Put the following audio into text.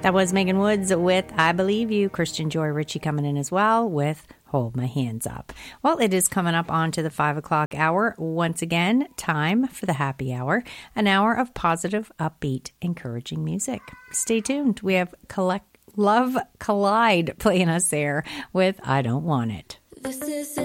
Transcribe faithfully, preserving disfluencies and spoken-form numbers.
That was Megan Woods with I Believe You. Christian Joy Ritchie coming in as well with Hold My Hands Up. Well, it is coming up on to the five o'clock hour. Once again, time for the happy hour, an hour of positive, upbeat, encouraging music. Stay tuned. We have collect Love Collide playing us there with I Don't Want It. This is